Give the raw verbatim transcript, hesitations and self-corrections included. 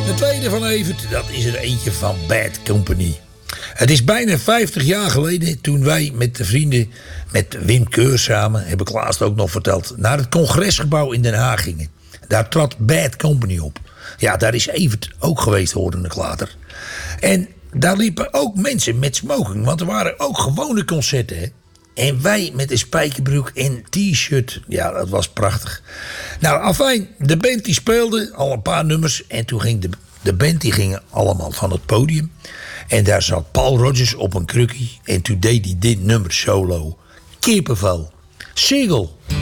De tweede van Evert, dat is er eentje van Bad Company. Het is bijna vijftig jaar geleden toen wij met de vrienden, met Wim Keur samen, heb ik Klaas ook nog verteld, naar het congresgebouw in Den Haag gingen. Daar trad Bad Company op. Ja, daar is Evert ook geweest, hoorde ik later. En daar liepen ook mensen met smoking, want er waren ook gewone concerten, hè. En wij met een spijkerbroek en t-shirt. Ja, dat was prachtig. Nou, afijn, de band die speelde al een paar nummers. En toen ging de, de band die gingen allemaal van het podium. En daar zat Paul Rodgers op een krukkie. En toen deed hij dit nummer solo. Kippenvel. Sigel.